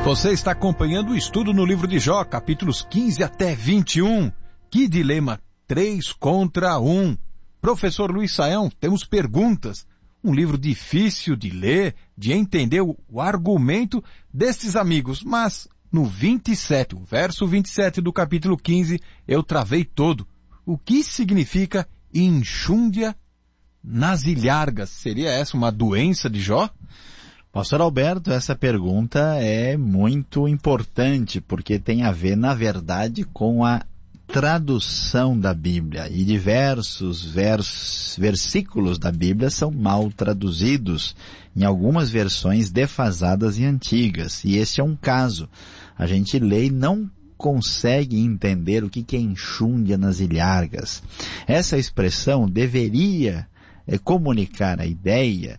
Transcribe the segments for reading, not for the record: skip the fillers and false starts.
Você está acompanhando o estudo no livro de Jó, capítulos 15 até 21. Que dilema, 3 contra 1. Professor Luiz Saião, temos perguntas. Um livro difícil de ler, de entender o argumento destes amigos, mas no 27, o verso 27 do capítulo 15, eu travei todo. O que significa enxúndia nas ilhargas? Seria essa uma doença de Jó? Pastor Alberto, essa pergunta é muito importante, porque tem a ver, na verdade, com a tradução da Bíblia. E diversos versículos da Bíblia são mal traduzidos, em algumas versões defasadas e antigas. E este é um caso. A gente lê e não consegue entender o que é enxúndia nas ilhargas. Essa expressão deveria comunicar a ideia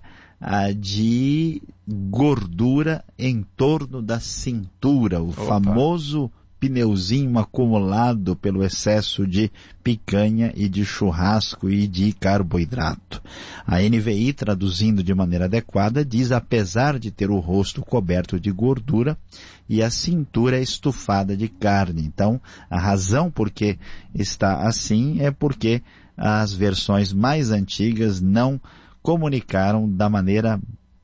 de gordura em torno da cintura, o famoso pneuzinho acumulado pelo excesso de picanha e de churrasco e de carboidrato. A NVI, traduzindo de maneira adequada, diz: apesar de ter o rosto coberto de gordura e a cintura estufada de carne. Então, a razão por que está assim é porque as versões mais antigas não comunicaram da maneira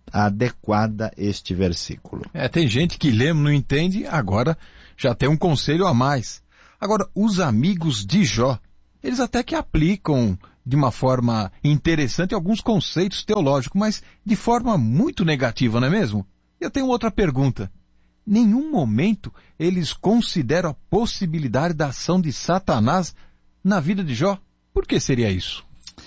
adequada este versículo. Tem gente que lê, não entende, agora já tem um conselho a mais. Agora, os amigos de Jó, eles até que aplicam de uma forma interessante alguns conceitos teológicos, mas de forma muito negativa, não é mesmo? Eu tenho outra pergunta. Nenhum momento eles consideram a possibilidade da ação de Satanás na vida de Jó? Por que seria isso?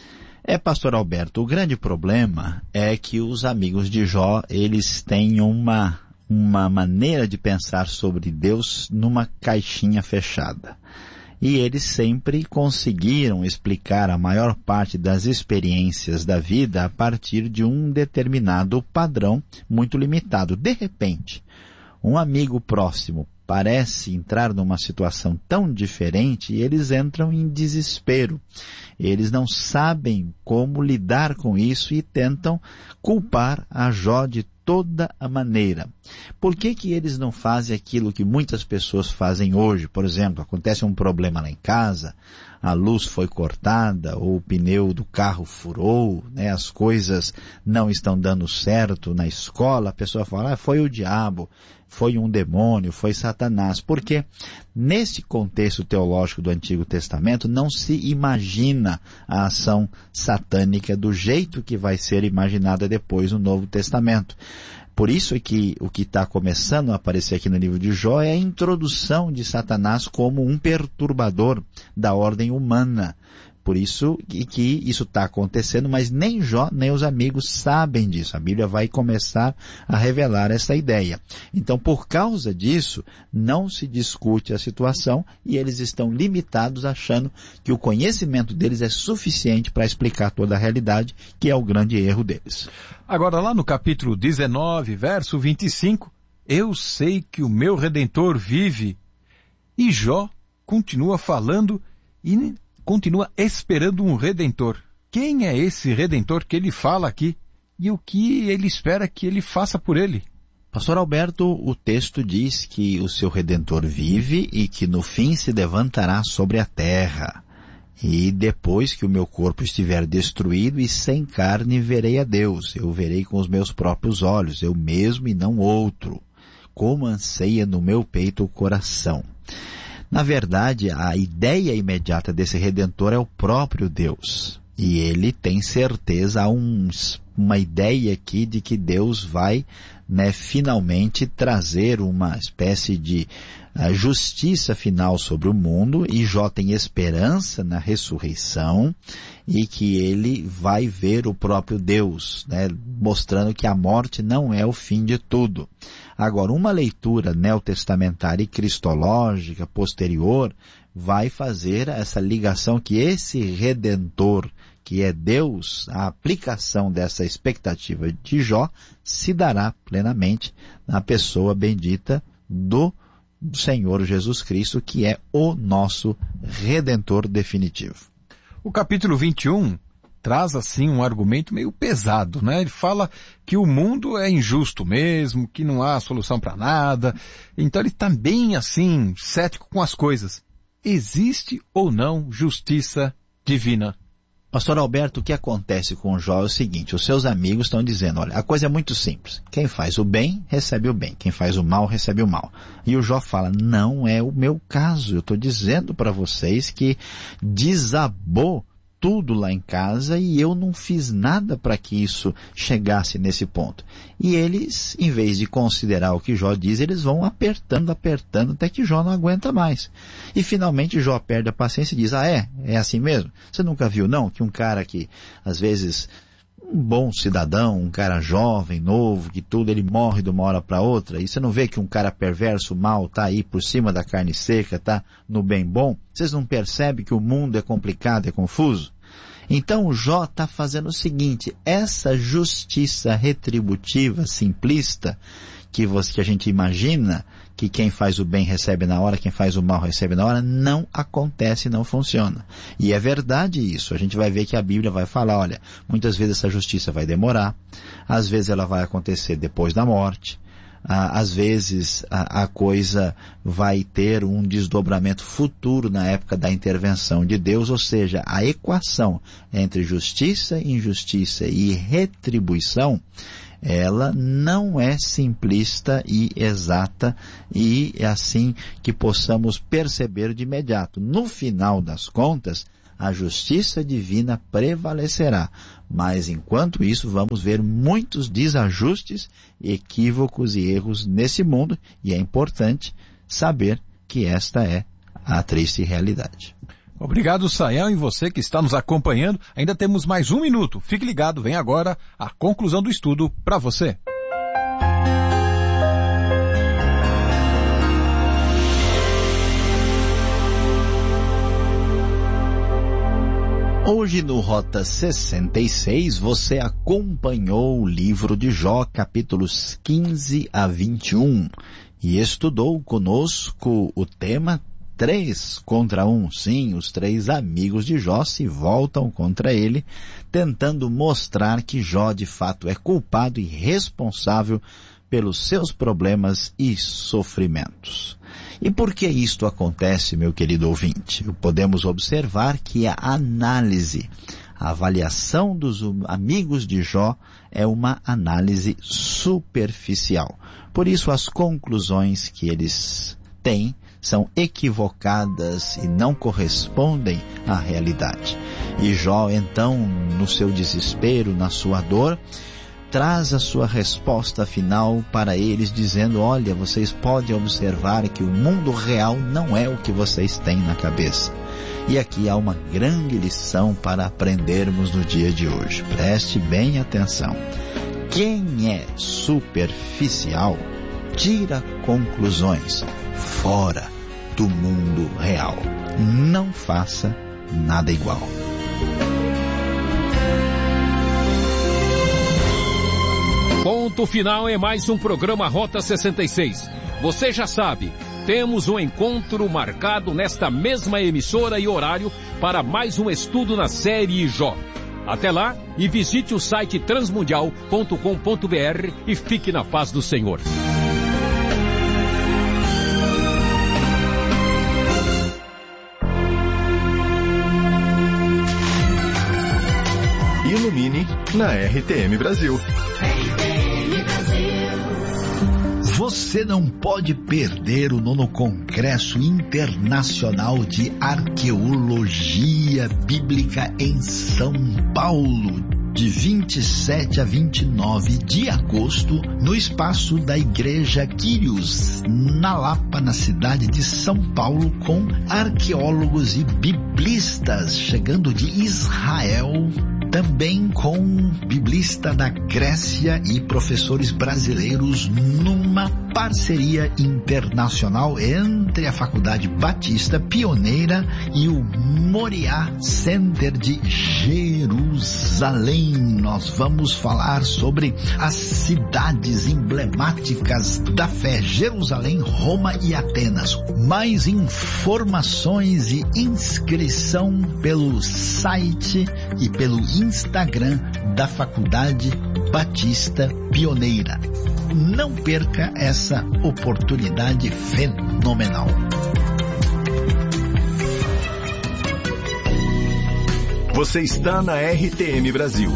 Pastor Alberto, o grande problema é que os amigos de Jó, eles têm uma maneira de pensar sobre Deus numa caixinha fechada. E eles sempre conseguiram explicar a maior parte das experiências da vida a partir de um determinado padrão muito limitado. De repente, um amigo próximo parece entrar numa situação tão diferente e eles entram em desespero. Eles não sabem como lidar com isso e tentam culpar a Jó de toda a maneira. Por que eles não fazem aquilo que muitas pessoas fazem hoje? Por exemplo, acontece um problema lá em casa, a luz foi cortada, ou o pneu do carro furou, as coisas não estão dando certo na escola, a pessoa fala, foi o diabo, foi um demônio, foi Satanás. Porque nesse contexto teológico do Antigo Testamento não se imagina a ação satânica do jeito que vai ser imaginada depois no Novo Testamento. Por isso é que o que está começando a aparecer aqui no livro de Jó é a introdução de Satanás como um perturbador da ordem humana. Por isso que isso está acontecendo, mas nem Jó nem os amigos sabem disso. A Bíblia vai começar a revelar essa ideia. Então, por causa disso, não se discute a situação e eles estão limitados achando que o conhecimento deles é suficiente para explicar toda a realidade, que é o grande erro deles. Agora, lá no capítulo 19, verso 25, eu sei que o meu Redentor vive. E Jó continua falando e continua esperando um Redentor. Quem é esse Redentor que ele fala aqui? E o que ele espera que ele faça por ele? Pastor Alberto, o texto diz que o seu Redentor vive e que no fim se levantará sobre a terra. E depois que o meu corpo estiver destruído e sem carne, verei a Deus. Eu verei com os meus próprios olhos, eu mesmo e não outro. Como anseia no meu peito o coração. Na verdade, a ideia imediata desse Redentor é o próprio Deus. E ele tem certeza, há uma ideia aqui de que Deus vai finalmente trazer uma espécie de justiça final sobre o mundo, e Jó tem esperança na ressurreição e que ele vai ver o próprio Deus, mostrando que a morte não é o fim de tudo. Agora, uma leitura neotestamentária e cristológica posterior vai fazer essa ligação que esse Redentor, que é Deus, a aplicação dessa expectativa de Jó, se dará plenamente na pessoa bendita do Senhor Jesus Cristo, que é o nosso Redentor definitivo. O capítulo 21 traz assim um argumento meio pesado, né? Ele fala que o mundo é injusto mesmo, que não há solução para nada. Então ele está bem assim, cético com as coisas. Existe ou não justiça divina? Pastor Alberto, o que acontece com Jó é o seguinte, os seus amigos estão dizendo, olha, a coisa é muito simples. Quem faz o bem, recebe o bem. Quem faz o mal, recebe o mal. E o Jó fala, não é o meu caso. Eu estou dizendo para vocês que desabou tudo lá em casa e eu não fiz nada para que isso chegasse nesse ponto. E eles, em vez de considerar o que Jó diz, eles vão apertando até que Jó não aguenta mais. E finalmente Jó perde a paciência e diz, é assim mesmo? Você nunca viu não que um cara que, às vezes, um bom cidadão, um cara jovem, novo, que tudo, ele morre de uma hora para outra, e você não vê que um cara perverso, mal, tá aí por cima da carne seca, tá no bem bom? Vocês não percebem que o mundo é complicado, é confuso? Então o Jó está fazendo o seguinte, essa justiça retributiva, simplista, que a gente imagina que quem faz o bem recebe na hora, quem faz o mal recebe na hora, não acontece, não funciona. E é verdade isso. A gente vai ver que a Bíblia vai falar, olha, muitas vezes essa justiça vai demorar, às vezes ela vai acontecer depois da morte, às vezes a coisa vai ter um desdobramento futuro na época da intervenção de Deus, ou seja, a equação entre justiça, injustiça e retribuição, ela não é simplista e exata e é assim que possamos perceber de imediato. No final das contas, a justiça divina prevalecerá. Mas enquanto isso, vamos ver muitos desajustes, equívocos e erros nesse mundo, e é importante saber que esta é a triste realidade. Obrigado, Saião, e você que está nos acompanhando. Ainda temos mais 1 minuto. Fique ligado, vem agora a conclusão do estudo para você. Hoje no Rota 66 você acompanhou o livro de Jó, capítulos 15 a 21 e estudou conosco o tema 3 contra 1. Sim, os 3 amigos de Jó se voltam contra ele, tentando mostrar que Jó de fato é culpado e responsável pelos seus problemas e sofrimentos. E por que isto acontece, meu querido ouvinte? Podemos observar que a análise, a avaliação dos amigos de Jó é uma análise superficial. Por isso as conclusões que eles têm são equivocadas e não correspondem à realidade. E Jó, então, no seu desespero, na sua dor, traz a sua resposta final para eles, dizendo, olha, vocês podem observar que o mundo real não é o que vocês têm na cabeça. E aqui há uma grande lição para aprendermos no dia de hoje. Preste bem atenção. Quem é superficial tira conclusões fora do mundo real. Não faça nada igual. Ponto final é mais um programa Rota 66. Você já sabe, temos um encontro marcado nesta mesma emissora e horário para mais um estudo na série Jó. Até lá e visite o site transmundial.com.br e fique na paz do Senhor. Ilumine na RTM Brasil. Você não pode perder o 9º Congresso Internacional de Arqueologia Bíblica em São Paulo, de 27 a 29 de agosto, no espaço da Igreja Quírios, na Lapa, na cidade de São Paulo, com arqueólogos e biblistas chegando de Israel, também com biblista da Grécia e professores brasileiros numa parceria internacional entre a Faculdade Batista Pioneira e o Moriá Center de Jerusalém. Nós vamos falar sobre as cidades emblemáticas da fé, Jerusalém, Roma e Atenas. Mais informações e inscrição pelo site e pelo Instagram da Faculdade Batista Pioneira. Não perca essa oportunidade fenomenal. Você está na RTM Brasil.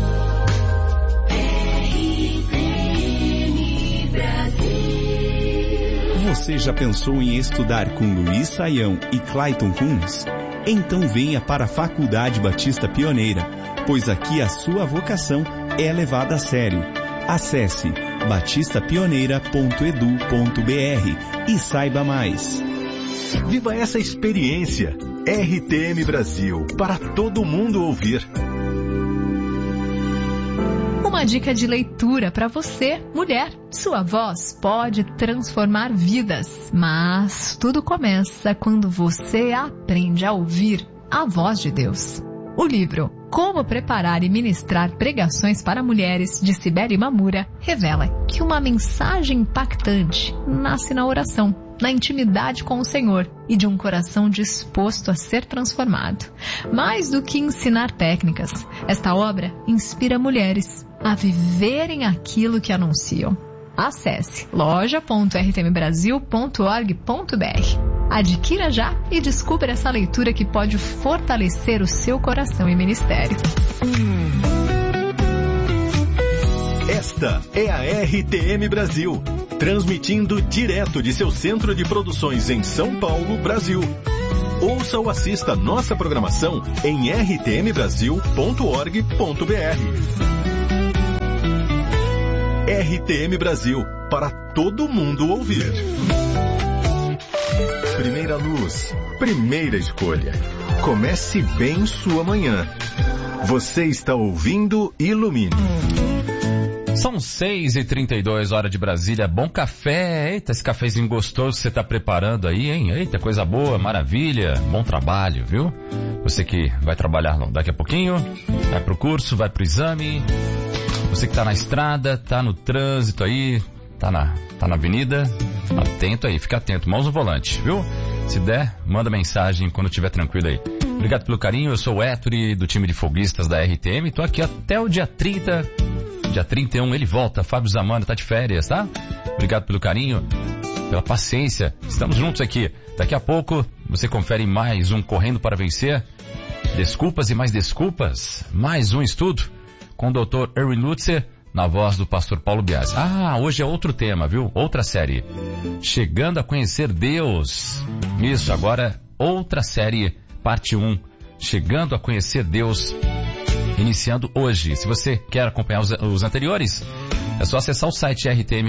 RTM Brasil. Você já pensou em estudar com Luiz Saião e Clayton Kunz? Então venha para a Faculdade Batista Pioneira, pois aqui a sua vocação é levada a sério. Acesse batistapioneira.edu.br e saiba mais. Viva essa experiência. RTM Brasil, para todo mundo ouvir. Uma dica de leitura para você, mulher. Sua voz pode transformar vidas, mas tudo começa quando você aprende a ouvir a voz de Deus. O livro Como Preparar e Ministrar Pregações para Mulheres, de Cibele Mamura, revela que uma mensagem impactante nasce na oração, na intimidade com o Senhor e de um coração disposto a ser transformado. Mais do que ensinar técnicas, esta obra inspira mulheres a viverem aquilo que anunciam. Acesse loja.rtmbrasil.org.br. Adquira já e descubra essa leitura que pode fortalecer o seu coração e ministério. Esta é a RTM Brasil, transmitindo direto de seu centro de produções em São Paulo, Brasil. Ouça ou assista nossa programação em rtmbrasil.org.br. RTM Brasil, para todo mundo ouvir. Primeira luz, primeira escolha. Comece bem sua manhã. Você está ouvindo Ilumine. São 6h32, hora de Brasília. Bom café. Eita, esse cafezinho gostoso que você está preparando aí, hein? Eita, coisa boa, maravilha. Bom trabalho, viu? Você que vai trabalhar daqui a pouquinho, vai pro curso, vai pro exame. Você que está na estrada, tá no trânsito aí, tá na avenida, atento aí, fica atento, mãos no volante, viu? Se der, manda mensagem quando estiver tranquilo aí. Obrigado pelo carinho, eu sou o Ettore, do time de foguistas da RTM, tô aqui até o dia 30, dia 31 ele volta, Fábio Zamano tá de férias, tá? Obrigado pelo carinho, pela paciência, estamos juntos aqui. Daqui a pouco você confere mais um Correndo para Vencer, desculpas e mais desculpas, mais um estudo com o Dr. Erwin Lutzer, na voz do pastor Paulo Biasi. Hoje é outro tema, viu? Outra série. Chegando a conhecer Deus. Isso, agora outra série, parte 1. Chegando a conhecer Deus, iniciando hoje. Se você quer acompanhar os anteriores, é só acessar o site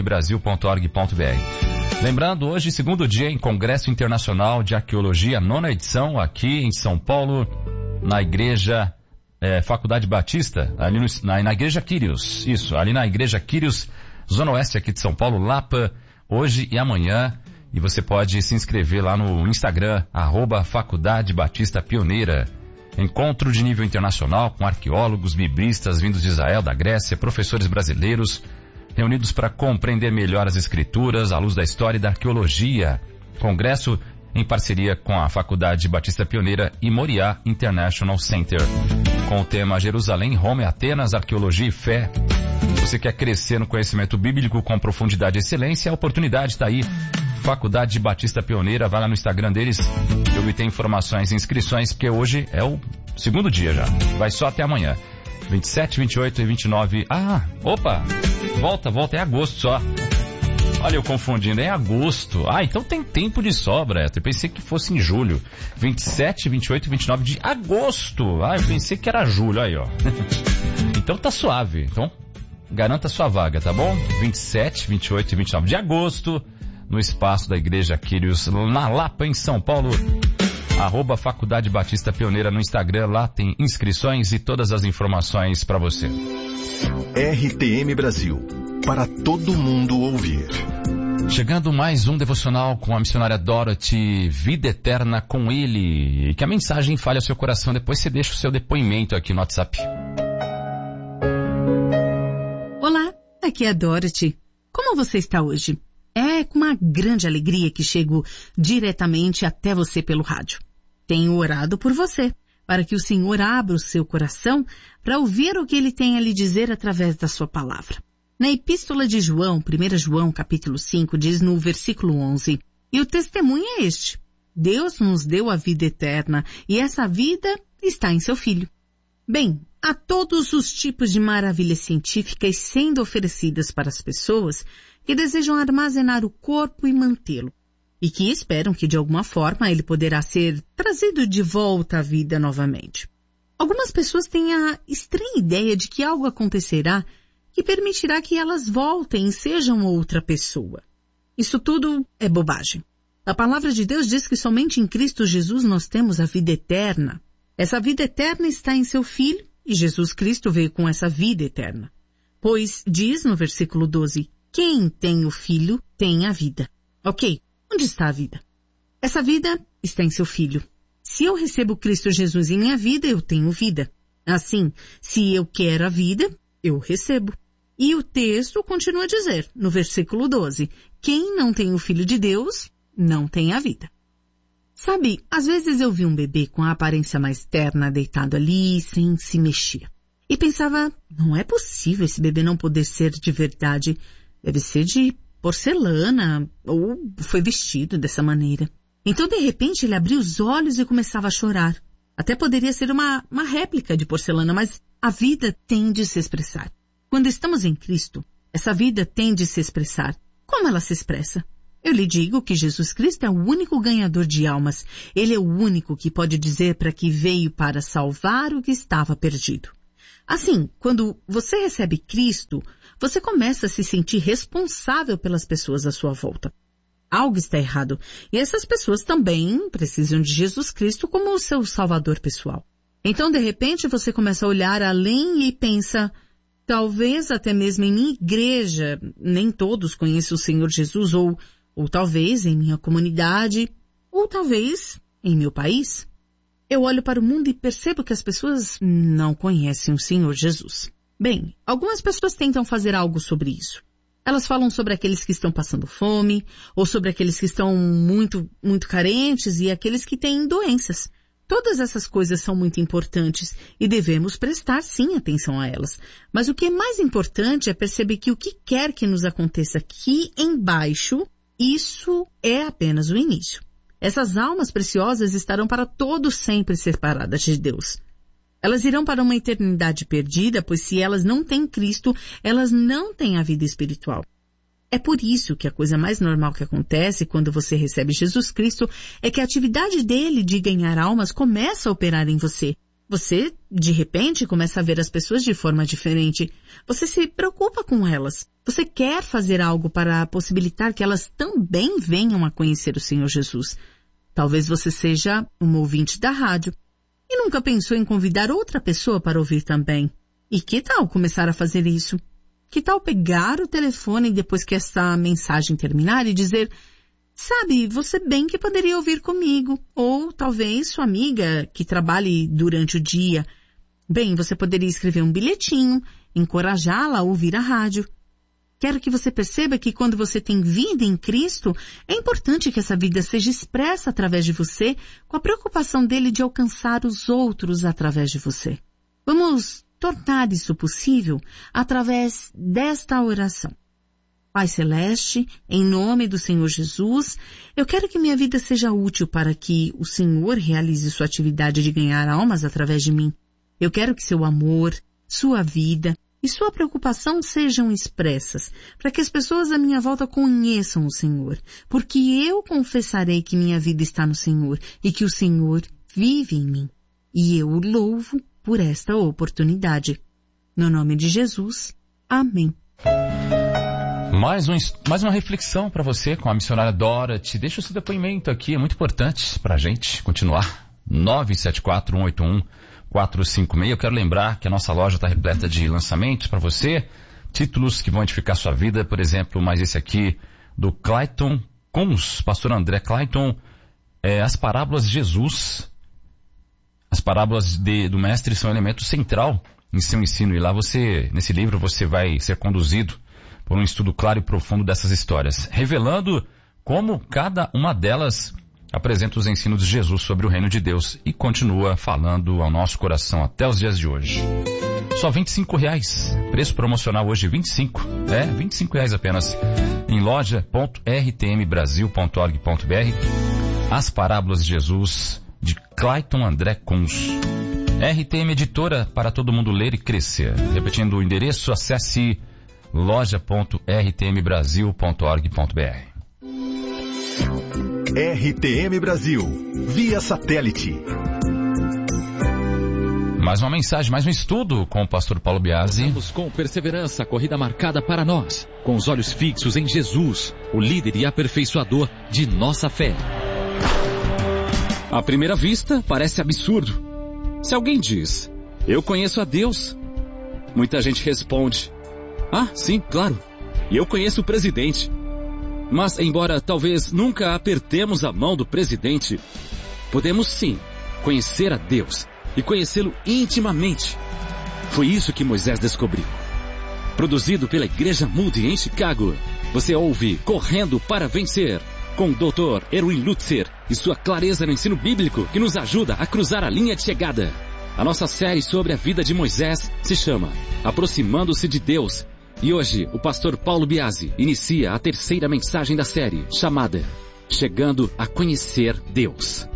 rtmbrasil.org.br. Lembrando, hoje, segundo dia em Congresso Internacional de Arqueologia, 9ª edição, aqui em São Paulo, na igreja Faculdade Batista, ali na Igreja Quírios, isso, ali na Igreja Quírios, Zona Oeste aqui de São Paulo, Lapa, hoje e amanhã, e você pode se inscrever lá no Instagram, @Faculdade Batista Pioneira. Encontro de nível internacional com arqueólogos, biblistas vindos de Israel, da Grécia, professores brasileiros, reunidos para compreender melhor as escrituras à luz da história e da arqueologia. Congresso em parceria com a Faculdade Batista Pioneira e Moriá International Center, com o tema Jerusalém, Roma e Atenas, Arqueologia e Fé. Se você quer crescer no conhecimento bíblico com profundidade e excelência, a oportunidade está aí. Faculdade Batista Pioneira, vai lá no Instagram deles e obtém informações e inscrições, porque hoje é o segundo dia já. Vai só até amanhã. 27, 28 e 29... Volta, é agosto só. Olha, eu confundindo, é agosto. Então tem tempo de sobra. Eu pensei que fosse em julho. 27, 28 e 29 de agosto. Eu pensei que era julho, aí, ó. Então tá suave. Então, garanta sua vaga, tá bom? 27, 28 e 29 de agosto, no espaço da Igreja Quírios, na Lapa, em São Paulo. @Faculdade Batista Pioneira no Instagram. Lá tem inscrições e todas as informações para você. RTM Brasil, para todo mundo ouvir. Chegando mais um devocional com a missionária Dorothy, Vida Eterna com Ele. E que a mensagem fale ao seu coração, depois você deixa o seu depoimento aqui no WhatsApp. Olá, aqui é a Dorothy. Como você está hoje? É com uma grande alegria que chego diretamente até você pelo rádio. Tenho orado por você, para que o Senhor abra o seu coração para ouvir o que Ele tem a lhe dizer através da sua palavra. Na Epístola de João, 1 João, capítulo 5, diz no versículo 11, e o testemunho é este: Deus nos deu a vida eterna, e essa vida está em seu Filho. Bem, há todos os tipos de maravilhas científicas sendo oferecidas para as pessoas que desejam armazenar o corpo e mantê-lo, e que esperam que de alguma forma ele poderá ser trazido de volta à vida novamente. Algumas pessoas têm a estranha ideia de que algo acontecerá que permitirá que elas voltem e sejam outra pessoa. Isso tudo é bobagem. A palavra de Deus diz que somente em Cristo Jesus nós temos a vida eterna. Essa vida eterna está em seu Filho, e Jesus Cristo veio com essa vida eterna. Pois diz no versículo 12, quem tem o Filho tem a vida. Ok, onde está a vida? Essa vida está em seu Filho. Se eu recebo Cristo Jesus em minha vida, eu tenho vida. Assim, se eu quero a vida, eu recebo. E o texto continua a dizer, no versículo 12, quem não tem o Filho de Deus, não tem a vida. Sabe, às vezes eu vi um bebê com a aparência mais terna deitado ali, sem se mexer. E pensava, não é possível esse bebê não poder ser de verdade. Deve ser de porcelana, ou foi vestido dessa maneira. Então, de repente, ele abriu os olhos e começava a chorar. Até poderia ser uma réplica de porcelana, mas a vida tem de se expressar. Quando estamos em Cristo, essa vida tem de se expressar. Como ela se expressa? Eu lhe digo que Jesus Cristo é o único ganhador de almas. Ele é o único que pode dizer para que veio para salvar o que estava perdido. Assim, quando você recebe Cristo, você começa a se sentir responsável pelas pessoas à sua volta. Algo está errado, e essas pessoas também precisam de Jesus Cristo como o seu salvador pessoal. Então, de repente, você começa a olhar além e pensa, talvez até mesmo em minha igreja, nem todos conhecem o Senhor Jesus, ou talvez em minha comunidade, ou talvez em meu país. Eu olho para o mundo e percebo que as pessoas não conhecem o Senhor Jesus. Bem, algumas pessoas tentam fazer algo sobre isso. Elas falam sobre aqueles que estão passando fome, ou sobre aqueles que estão muito, muito carentes e aqueles que têm doenças. Todas essas coisas são muito importantes e devemos prestar sim atenção a elas. Mas o que é mais importante é perceber que o que quer que nos aconteça aqui embaixo, isso é apenas o início. Essas almas preciosas estarão para todo sempre separadas de Deus. Elas irão para uma eternidade perdida, pois se elas não têm Cristo, elas não têm a vida espiritual. É por isso que a coisa mais normal que acontece quando você recebe Jesus Cristo é que a atividade dele de ganhar almas começa a operar em você. Você, de repente, começa a ver as pessoas de forma diferente. Você se preocupa com elas. Você quer fazer algo para possibilitar que elas também venham a conhecer o Senhor Jesus. Talvez você seja um ouvinte da rádio e nunca pensou em convidar outra pessoa para ouvir também. E que tal começar a fazer isso? Que tal pegar o telefone depois que essa mensagem terminar e dizer, sabe, você bem que poderia ouvir comigo, ou talvez sua amiga que trabalhe durante o dia. Bem, você poderia escrever um bilhetinho, encorajá-la a ouvir a rádio. Quero que você perceba que quando você tem vida em Cristo, é importante que essa vida seja expressa através de você, com a preocupação dele de alcançar os outros através de você. Vamos tornar isso possível através desta oração. Pai Celeste, em nome do Senhor Jesus, eu quero que minha vida seja útil para que o Senhor realize sua atividade de ganhar almas através de mim. Eu quero que seu amor, sua vida e sua preocupação sejam expressas, para que as pessoas à minha volta conheçam o Senhor, porque eu confessarei que minha vida está no Senhor e que o Senhor vive em mim. E eu o louvo por esta oportunidade. No nome de Jesus. Amém. Mais uma reflexão para você com a missionária Dorothy. Deixa o seu depoimento aqui, é muito importante para a gente continuar. 974-181-456. Eu quero lembrar que a nossa loja está repleta de lançamentos para você, títulos que vão edificar sua vida, por exemplo, mas esse aqui, do Clayton Kunz, pastor André Clayton, as parábolas de Jesus. As parábolas do mestre são um elemento central em seu ensino, e lá nesse livro você vai ser conduzido por um estudo claro e profundo dessas histórias, revelando como cada uma delas apresenta os ensinos de Jesus sobre o reino de Deus e continua falando ao nosso coração até os dias de hoje. Só R$25, preço promocional hoje R$25, R$25 apenas, em loja.rtmbrasil.org.br, As Parábolas de Jesus, de Clayton André Kunz. RTM Editora, para todo mundo ler e crescer. Repetindo o endereço, acesse loja.rtmbrasil.org.br. RTM Brasil, via satélite. Mais uma mensagem, mais um estudo com o pastor Paulo Biasi. Vamos com perseverança, a corrida marcada para nós, com os olhos fixos em Jesus, o líder e aperfeiçoador de nossa fé. À primeira vista, parece absurdo. Se alguém diz, eu conheço a Deus, muita gente responde, ah, sim, claro, e eu conheço o presidente. Mas, embora talvez nunca apertemos a mão do presidente, podemos sim conhecer a Deus e conhecê-lo intimamente. Foi isso que Moisés descobriu. Produzido pela Igreja Moody em Chicago, você ouve Correndo para Vencer, com o Dr. Erwin Lutzer e sua clareza no ensino bíblico que nos ajuda a cruzar a linha de chegada. A nossa série sobre a vida de Moisés se chama Aproximando-se de Deus. E hoje, o pastor Paulo Biasi inicia a terceira mensagem da série, chamada Chegando a Conhecer Deus.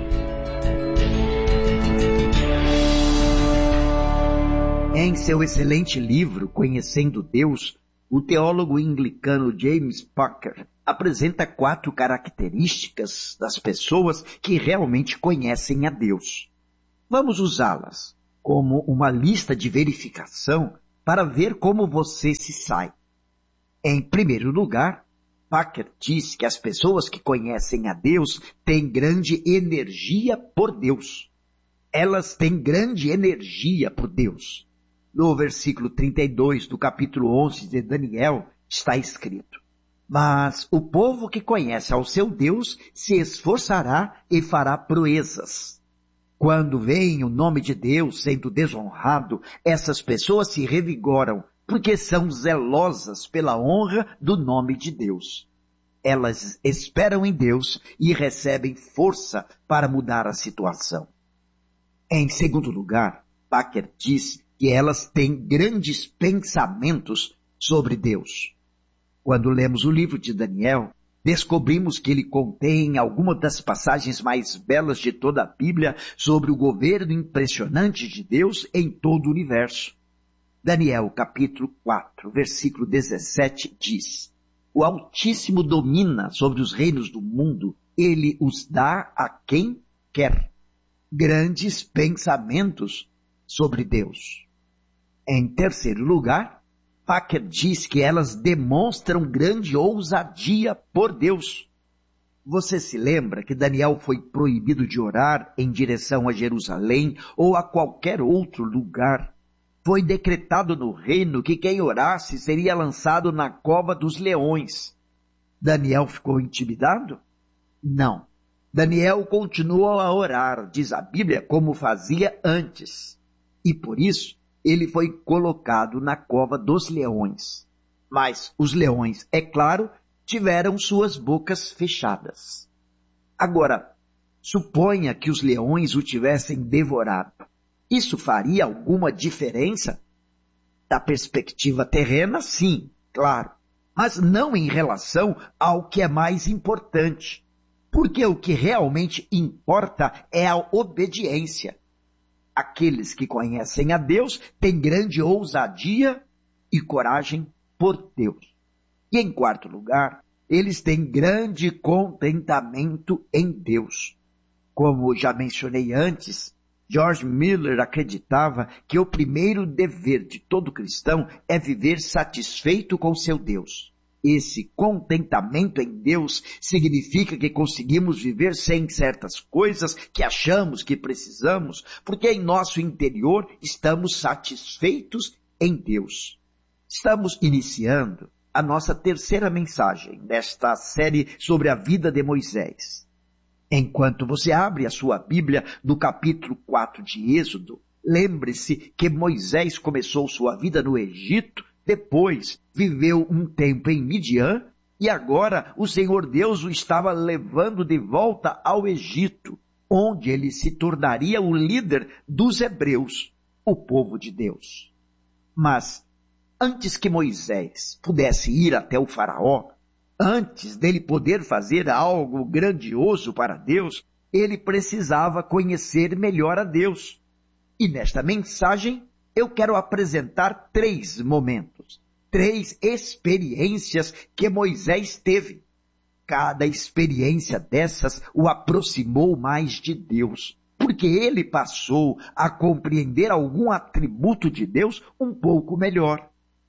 Em seu excelente livro, Conhecendo Deus, o teólogo anglicano James Packer apresenta 4 características das pessoas que realmente conhecem a Deus. Vamos usá-las como uma lista de verificação para ver como você se sai. Em primeiro lugar, Packer diz que as pessoas que conhecem a Deus têm grande energia por Deus. Elas têm grande energia por Deus. No versículo 32 do capítulo 11 de Daniel está escrito: mas o povo que conhece ao seu Deus se esforçará e fará proezas. Quando veem o nome de Deus sendo desonrado, essas pessoas se revigoram, porque são zelosas pela honra do nome de Deus. Elas esperam em Deus e recebem força para mudar a situação. Em segundo lugar, Packer diz que elas têm grandes pensamentos sobre Deus. Quando lemos o livro de Daniel, descobrimos que ele contém algumas das passagens mais belas de toda a Bíblia sobre o governo impressionante de Deus em todo o universo. Daniel, capítulo 4, versículo 17, diz: o Altíssimo domina sobre os reinos do mundo, ele os dá a quem quer. Grandes pensamentos sobre Deus. Em terceiro lugar, Packer diz que elas demonstram grande ousadia por Deus. Você se lembra que Daniel foi proibido de orar em direção a Jerusalém ou a qualquer outro lugar? Foi decretado no reino que quem orasse seria lançado na cova dos leões. Daniel ficou intimidado? Não. Daniel continuou a orar, diz a Bíblia, como fazia antes. E por isso, ele foi colocado na cova dos leões. Mas os leões, é claro, tiveram suas bocas fechadas. Agora, suponha que os leões o tivessem devorado. Isso faria alguma diferença? Da perspectiva terrena, sim, claro. Mas não em relação ao que é mais importante. Porque o que realmente importa é a obediência. Aqueles que conhecem a Deus têm grande ousadia e coragem por Deus. E em quarto lugar, eles têm grande contentamento em Deus. Como já mencionei antes, George Miller acreditava que o primeiro dever de todo cristão é viver satisfeito com seu Deus. Esse contentamento em Deus significa que conseguimos viver sem certas coisas que achamos que precisamos, porque em nosso interior estamos satisfeitos em Deus. Estamos iniciando a nossa terceira mensagem desta série sobre a vida de Moisés. Enquanto você abre a sua Bíblia no capítulo 4 de Êxodo, lembre-se que Moisés começou sua vida no Egito, depois viveu um tempo em Midian e agora o Senhor Deus o estava levando de volta ao Egito, onde ele se tornaria o líder dos hebreus, o povo de Deus. Mas antes que Moisés pudesse ir até o faraó, antes dele poder fazer algo grandioso para Deus, ele precisava conhecer melhor a Deus. E nesta mensagem eu quero apresentar 3 momentos, 3 experiências que Moisés teve. Cada experiência dessas o aproximou mais de Deus, porque ele passou a compreender algum atributo de Deus um pouco melhor.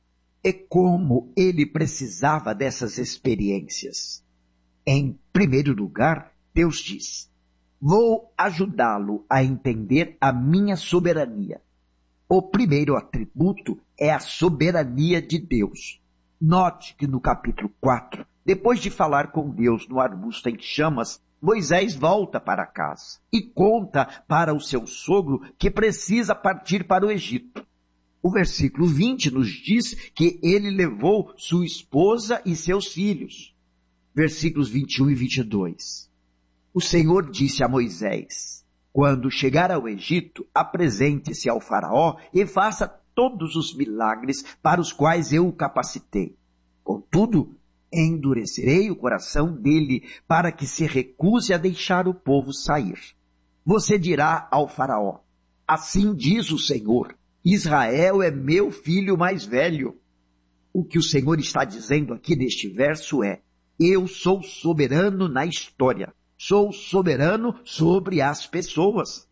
E como ele precisava dessas experiências? Em primeiro lugar, Deus diz: vou ajudá-lo a entender a minha soberania. O primeiro atributo é a soberania de Deus. Note que no capítulo 4, depois de falar com Deus no arbusto em chamas, Moisés volta para casa e conta para o seu sogro que precisa partir para o Egito. O versículo 20 nos diz que ele levou sua esposa e seus filhos. Versículos 21 e 22. O Senhor disse a Moisés: quando chegar ao Egito, apresente-se ao faraó e faça todos os milagres para os quais eu o capacitei. Contudo, endurecerei o coração dele para que se recuse a deixar o povo sair. Você dirá ao faraó: assim diz o Senhor, Israel é meu filho mais velho. O que o Senhor está dizendo aqui neste verso é: eu sou soberano na história, sou soberano sobre as pessoas.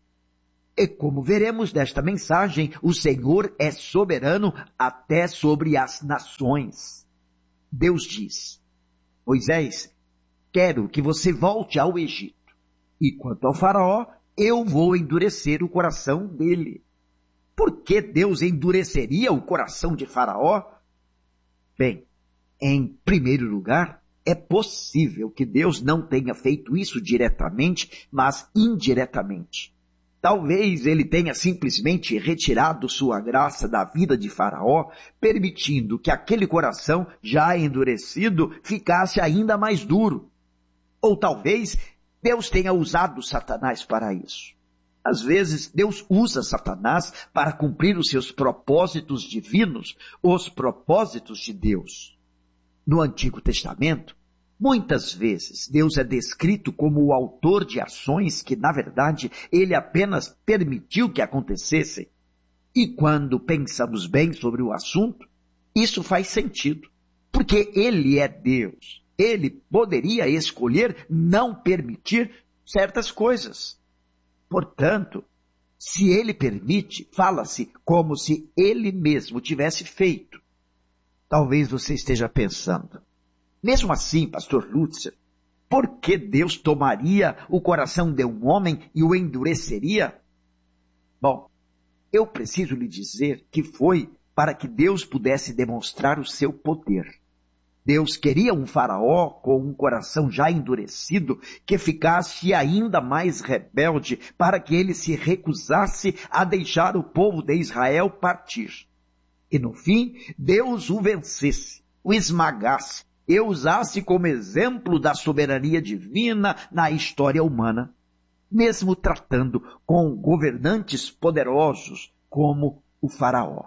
E como veremos nesta mensagem, o Senhor é soberano até sobre as nações. Deus diz: Moisés, quero que você volte ao Egito. E quanto ao faraó, eu vou endurecer o coração dele. Por que Deus endureceria o coração de Faraó? Bem, em primeiro lugar, é possível que Deus não tenha feito isso diretamente, mas indiretamente. Talvez ele tenha simplesmente retirado sua graça da vida de Faraó, permitindo que aquele coração já endurecido ficasse ainda mais duro. Ou talvez Deus tenha usado Satanás para isso. Às vezes, Deus usa Satanás para cumprir os seus propósitos divinos, os propósitos de Deus. No Antigo Testamento, muitas vezes Deus é descrito como o autor de ações que, na verdade, ele apenas permitiu que acontecessem. E quando pensamos bem sobre o assunto, isso faz sentido, porque ele é Deus. Ele poderia escolher não permitir certas coisas. Portanto, se ele permite, fala-se como se ele mesmo tivesse feito. Talvez você esteja pensando: mesmo assim, pastor Lutzer, por que Deus tomaria o coração de um homem e o endureceria? Bom, eu preciso lhe dizer que foi para que Deus pudesse demonstrar o seu poder. Deus queria um faraó com um coração já endurecido que ficasse ainda mais rebelde para que ele se recusasse a deixar o povo de Israel partir. E no fim, Deus o vencesse, o esmagasse e o usasse como exemplo da soberania divina na história humana, mesmo tratando com governantes poderosos como o faraó.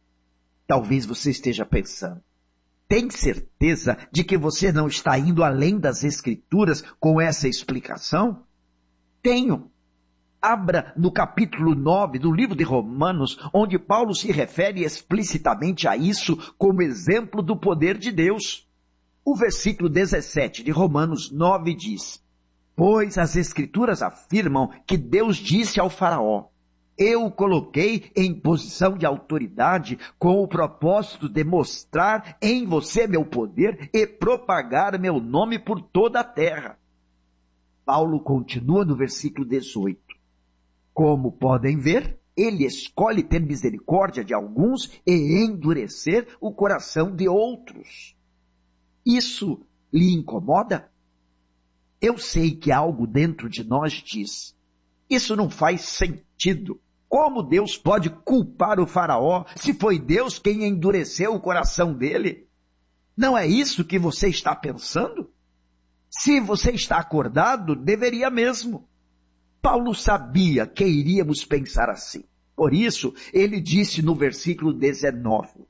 Talvez você esteja pensando: tem certeza de que você não está indo além das Escrituras com essa explicação? Tenho. Abra no capítulo 9 do livro de Romanos, onde Paulo se refere explicitamente a isso como exemplo do poder de Deus. O versículo 17 de Romanos 9 diz: pois as Escrituras afirmam que Deus disse ao faraó: eu o coloquei em posição de autoridade com o propósito de mostrar em você meu poder e propagar meu nome por toda a terra. Paulo continua no versículo 18. Como podem ver, ele escolhe ter misericórdia de alguns e endurecer o coração de outros. Isso lhe incomoda? Eu sei que algo dentro de nós diz: isso não faz sentido. Como Deus pode culpar o faraó se foi Deus quem endureceu o coração dele? Não é isso que você está pensando? Se você está acordado, deveria mesmo. Paulo sabia que iríamos pensar assim. Por isso, ele disse no versículo 19: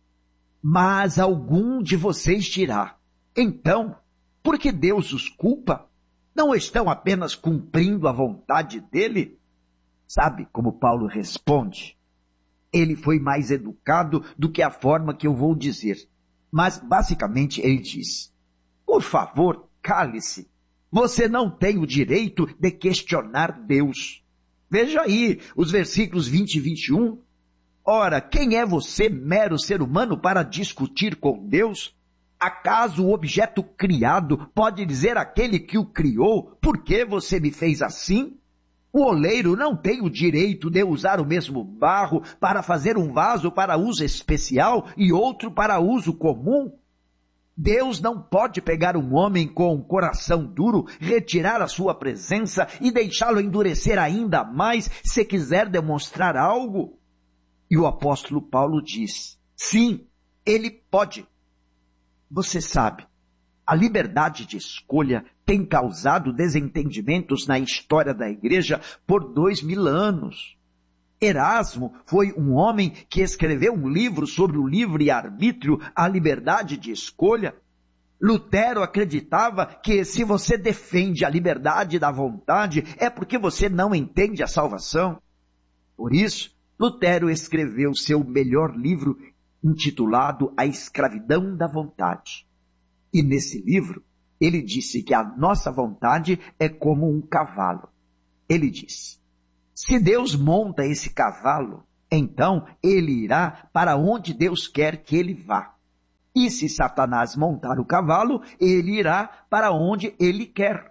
mas algum de vocês dirá: então, por que Deus os culpa? Não estão apenas cumprindo a vontade dele? Sabe como Paulo responde? Ele foi mais educado do que a forma que eu vou dizer. Mas, basicamente, ele diz: por favor, cale-se. Você não tem o direito de questionar Deus. Veja aí os versículos 20 e 21. Ora, quem é você, mero ser humano, para discutir com Deus? Acaso o objeto criado pode dizer àquele que o criou: por que você me fez assim? O oleiro não tem o direito de usar o mesmo barro para fazer um vaso para uso especial e outro para uso comum? Deus não pode pegar um homem com um coração duro, retirar a sua presença e deixá-lo endurecer ainda mais se quiser demonstrar algo. E o apóstolo Paulo diz: sim, ele pode. Você sabe, a liberdade de escolha tem causado desentendimentos na história da igreja por 2000 anos. Erasmo foi um homem que escreveu um livro sobre o livre-arbítrio, a liberdade de escolha. Lutero acreditava que se você defende a liberdade da vontade, é porque você não entende a salvação. Por isso, Lutero escreveu seu melhor livro, intitulado A Escravidão da Vontade. E nesse livro, ele disse que a nossa vontade é como um cavalo. Ele disse: se Deus monta esse cavalo, então ele irá para onde Deus quer que ele vá. E se Satanás montar o cavalo, ele irá para onde ele quer.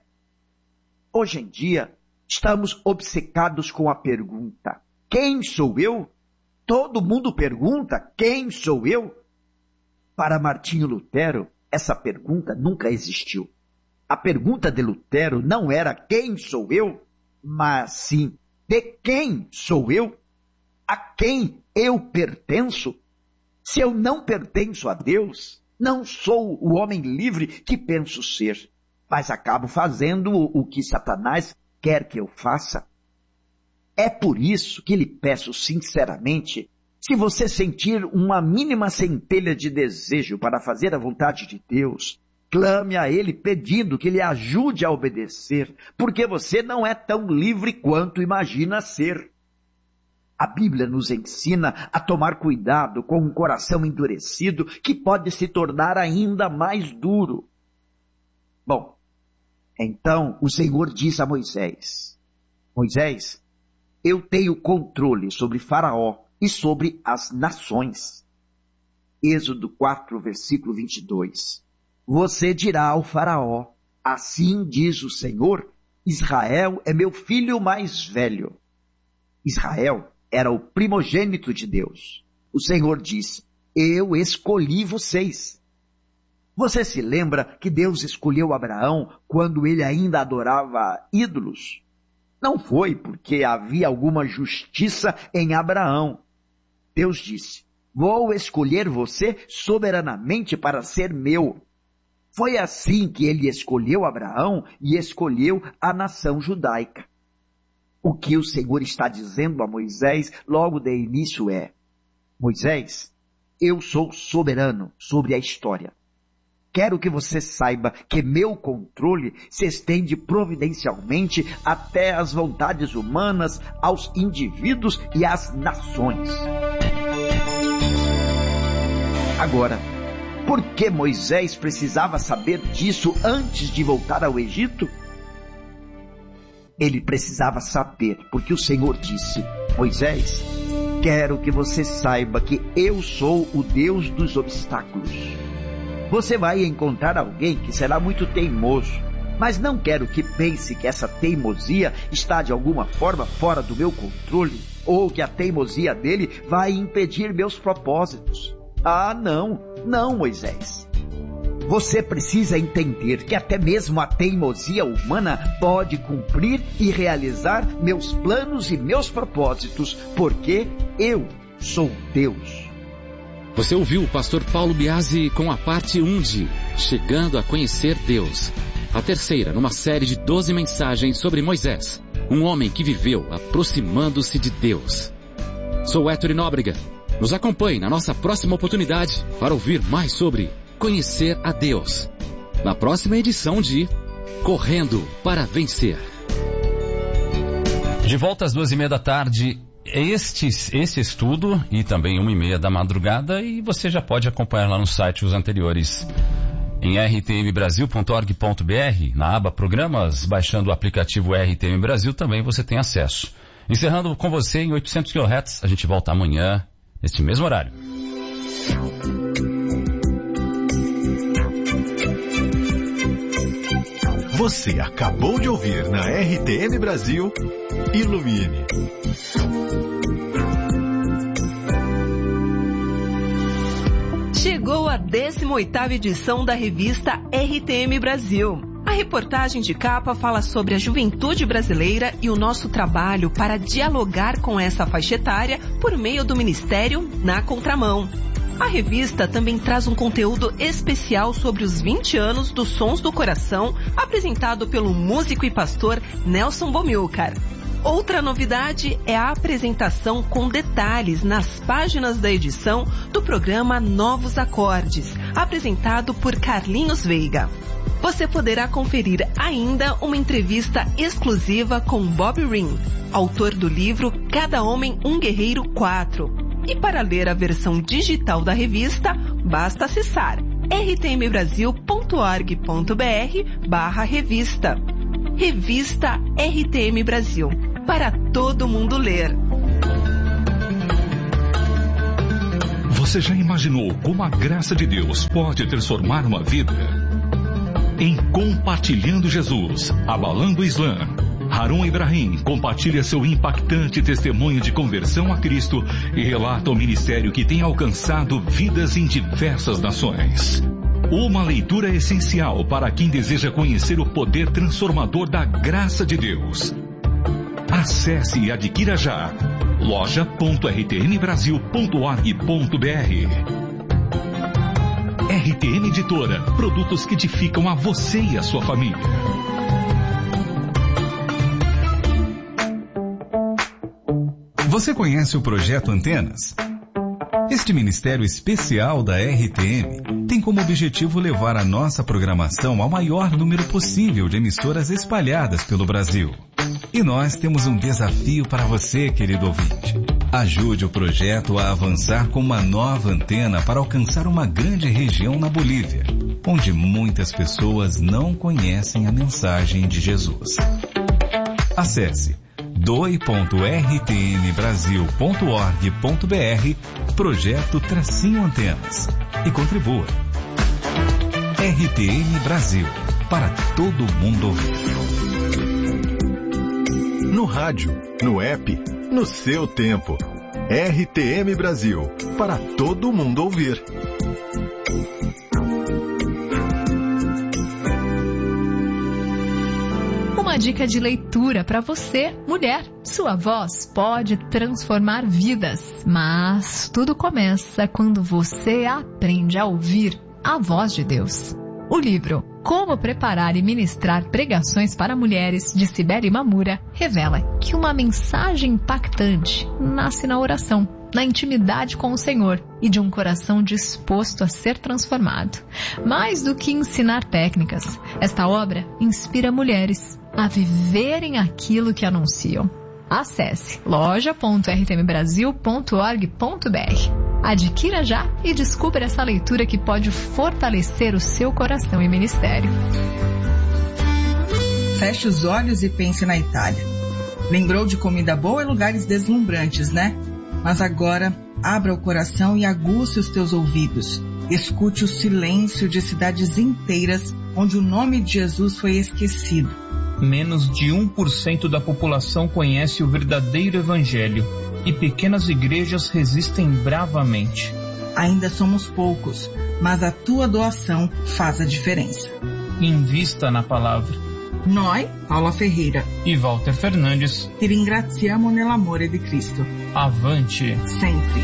Hoje em dia, estamos obcecados com a pergunta: quem sou eu? Todo mundo pergunta: quem sou eu? Para Martinho Lutero, essa pergunta nunca existiu. A pergunta de Lutero não era quem sou eu, mas sim de quem sou eu? A quem eu pertenço? Se eu não pertenço a Deus, não sou o homem livre que penso ser, mas acabo fazendo o que Satanás quer que eu faça. É por isso que lhe peço sinceramente, se você sentir uma mínima centelha de desejo para fazer a vontade de Deus, clame a Ele pedindo que lhe ajude a obedecer, porque você não é tão livre quanto imagina ser. A Bíblia nos ensina a tomar cuidado com um coração endurecido que pode se tornar ainda mais duro. Bom, então o Senhor diz a Moisés: Moisés, eu tenho controle sobre Faraó e sobre as nações. Êxodo 4, versículo 22. Você dirá ao Faraó: assim diz o Senhor, Israel é meu filho mais velho. Israel era o primogênito de Deus. O Senhor diz: eu escolhi vocês. Você se lembra que Deus escolheu Abraão quando ele ainda adorava ídolos? Não foi porque havia alguma justiça em Abraão. Deus disse: vou escolher você soberanamente para ser meu. Foi assim que ele escolheu Abraão e escolheu a nação judaica. O que o Senhor está dizendo a Moisés logo de início é: Moisés, eu sou soberano sobre a história. Quero que você saiba que meu controle se estende providencialmente até às vontades humanas, aos indivíduos e às nações. Agora, por que Moisés precisava saber disso antes de voltar ao Egito? Ele precisava saber, porque o Senhor disse: Moisés, quero que você saiba que eu sou o Deus dos obstáculos. Você vai encontrar alguém que será muito teimoso, mas não quero que pense que essa teimosia está de alguma forma fora do meu controle, ou que a teimosia dele vai impedir meus propósitos. Ah, não, Moisés. Você precisa entender que até mesmo a teimosia humana pode cumprir e realizar meus planos e meus propósitos, porque eu sou Deus. Você ouviu o pastor Paulo Biasi com a parte 1 de Chegando a Conhecer Deus. A terceira numa série de 12 mensagens sobre Moisés, um homem que viveu aproximando-se de Deus. Sou Héctor Nóbrega. Nos acompanhe na nossa próxima oportunidade para ouvir mais sobre Conhecer a Deus, na próxima edição de Correndo para Vencer. De volta às 2:30 da tarde, este estudo e também 1:30 da madrugada, e você já pode acompanhar lá no site os anteriores em rtmbrasil.org.br, na aba Programas, baixando o aplicativo RTM Brasil, também você tem acesso. Encerrando com você em 800 kHz, a gente volta amanhã, neste mesmo horário. Você acabou de ouvir na RTM Brasil, Ilumine. Chegou a 18ª edição da revista RTM Brasil. A reportagem de capa fala sobre a juventude brasileira e o nosso trabalho para dialogar com essa faixa etária por meio do Ministério Na Contramão. A revista também traz um conteúdo especial sobre os 20 anos dos Sons do Coração, apresentado pelo músico e pastor Nelson Bomilcar. Outra novidade é a apresentação com detalhes nas páginas da edição do programa Novos Acordes, apresentado por Carlinhos Veiga. Você poderá conferir ainda uma entrevista exclusiva com Bob Ring, autor do livro Cada Homem um Guerreiro 4. E para ler a versão digital da revista, basta acessar rtmbrasil.org.br/revista. Revista RTM Brasil, para todo mundo ler. Você já imaginou como a graça de Deus pode transformar uma vida? Em Compartilhando Jesus, Abalando o Islã, Harun Ibrahim compartilha seu impactante testemunho de conversão a Cristo e relata o ministério que tem alcançado vidas em diversas nações. Uma leitura essencial para quem deseja conhecer o poder transformador da graça de Deus. Acesse e adquira já loja.rtmbrasil.org.br. RTM Editora, produtos que edificam a você e a sua família. Você conhece o Projeto Antenas? Este ministério especial da RTM tem como objetivo levar a nossa programação ao maior número possível de emissoras espalhadas pelo Brasil. E nós temos um desafio para você, querido ouvinte. Ajude o projeto a avançar com uma nova antena para alcançar uma grande região na Bolívia, onde muitas pessoas não conhecem a mensagem de Jesus. Acesse doe.rtmbrasil.org.br Projeto Antenas e contribua. RTM Brasil, para todo mundo ouvir. No rádio, no app, no seu tempo. RTM Brasil, para todo mundo ouvir. Uma dica de leitura para você, mulher. Sua voz pode transformar vidas, mas tudo começa quando você aprende a ouvir a voz de Deus. O livro Como Preparar e Ministrar Pregações para Mulheres, de Cibele Mamura, revela que uma mensagem impactante nasce na oração, na intimidade com o Senhor e de um coração disposto a ser transformado. Mais do que ensinar técnicas, esta obra inspira mulheres a viverem aquilo que anunciam. Acesse loja.rtmbrasil.org.br. Adquira já e descubra essa leitura que pode fortalecer o seu coração e ministério. Feche os olhos e pense na Itália. Lembrou de comida boa e lugares deslumbrantes, né? Mas agora, abra o coração e aguce os teus ouvidos. Escute o silêncio de cidades inteiras onde o nome de Jesus foi esquecido. Menos de 1% da população conhece o verdadeiro evangelho e pequenas igrejas resistem bravamente. Ainda somos poucos, mas a tua doação faz a diferença. Invista na palavra. Noi, Paula Ferreira e Walter Fernandes, ti ringraziamo nell'amore di Cristo. Avante sempre.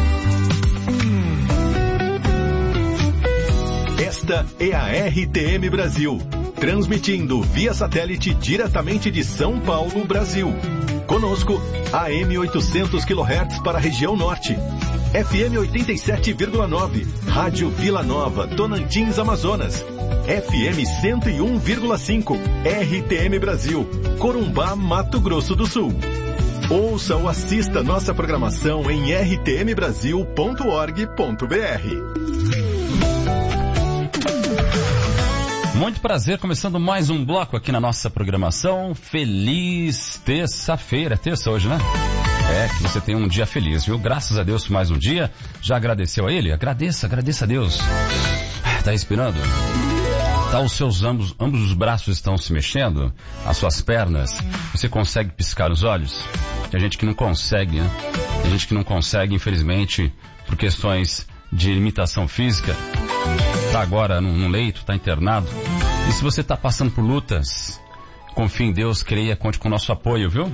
Esta é a RTM Brasil, transmitindo via satélite diretamente de São Paulo, Brasil. Conosco, AM 800 kHz para a região norte, FM 87,9, Rádio Vila Nova, Tocantins, Amazonas, FM 101,5, RTM Brasil, Corumbá, Mato Grosso do Sul. Ouça ou assista nossa programação em rtmbrasil.org.br. Muito prazer, começando mais um bloco aqui na nossa programação. Feliz terça-feira, terça hoje, né? É, que você tenha um dia feliz, viu? Graças a Deus por mais um dia. Já agradeceu a Ele? Agradeça a Deus. Tá respirando? Tá, os seus ambos os braços estão se mexendo? As suas pernas? Você consegue piscar os olhos? Tem gente que não consegue, né? Tem gente que não consegue, infelizmente, por questões de limitação física. Tá agora num leito, tá internado. E se você tá passando por lutas, confie em Deus, creia, conte com o nosso apoio, viu?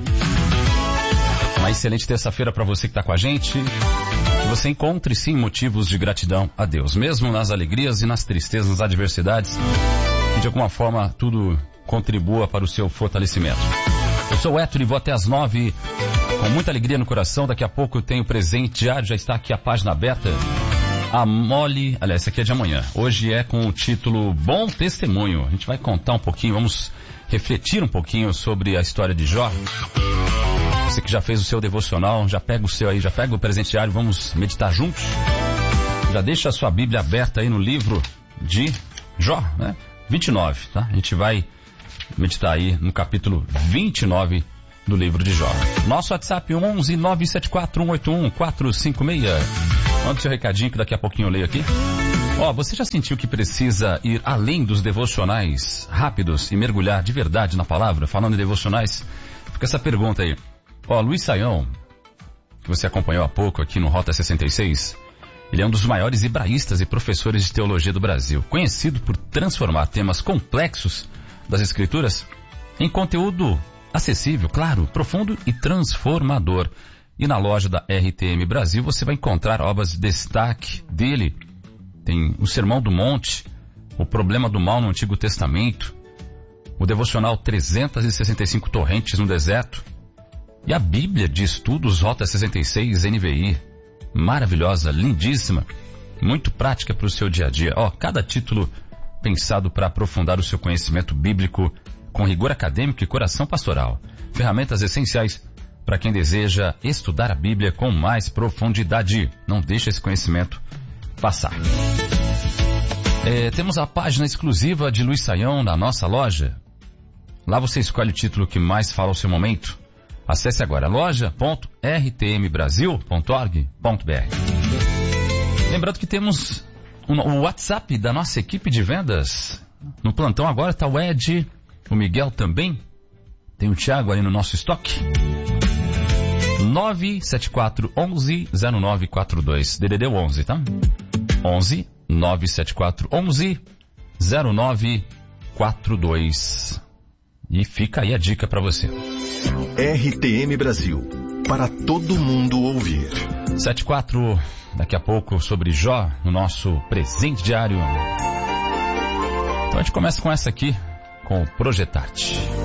Uma excelente terça-feira para você que tá com a gente. Que você encontre sim motivos de gratidão a Deus, mesmo nas alegrias e nas tristezas, nas adversidades, que de alguma forma tudo contribua para o seu fortalecimento. Eu sou o Héctor e vou até as 9 com muita alegria no coração. Daqui a pouco eu tenho o presente diário, já está aqui a página aberta. A Mole, aliás, essa aqui é de amanhã. Hoje é com o título Bom Testemunho. A gente vai contar um pouquinho, vamos refletir um pouquinho sobre a história de Jó. Você que já fez o seu devocional, já pega o seu aí, já pega o presente diário, vamos meditar juntos. Já deixa a sua Bíblia aberta aí no livro de Jó, né? 29, tá? A gente vai meditar aí no capítulo 29 do livro de Jó. Nosso WhatsApp 11 974 181 456. Manda o seu recadinho que daqui a pouquinho eu leio aqui. Você já sentiu que precisa ir além dos devocionais rápidos e mergulhar de verdade na palavra? Falando em devocionais, fica essa pergunta aí. Luiz Saião, que você acompanhou há pouco aqui no Rota 66, ele é um dos maiores hebraístas e professores de teologia do Brasil, conhecido por transformar temas complexos das Escrituras em conteúdo acessível, claro, profundo e transformador. E na loja da RTM Brasil você vai encontrar obras de destaque dele. Tem o Sermão do Monte, o Problema do Mal no Antigo Testamento, o devocional 365 Torrentes no Deserto e a Bíblia de Estudos Rota 66 NVI. Maravilhosa, lindíssima, muito prática para o seu dia a dia. Cada título pensado para aprofundar o seu conhecimento bíblico com rigor acadêmico e coração pastoral. Ferramentas essenciais para quem deseja estudar a Bíblia com mais profundidade. Não deixe esse conhecimento passar. Temos a página exclusiva de Luiz Saião na nossa loja. Lá você escolhe o título que mais fala ao seu momento. Acesse agora loja.rtmbrasil.org.br. Lembrando que temos o WhatsApp da nossa equipe de vendas. No plantão agora está o Ed, o Miguel também. Tem o Thiago ali no nosso estoque. 974 11 0942. DDD 11, tá? 11 974 11 0942. E fica aí a dica para você. RTM Brasil, para todo mundo ouvir. 74, daqui a pouco sobre Jó, no nosso presente diário. Então a gente começa com essa aqui, com o Projetarte.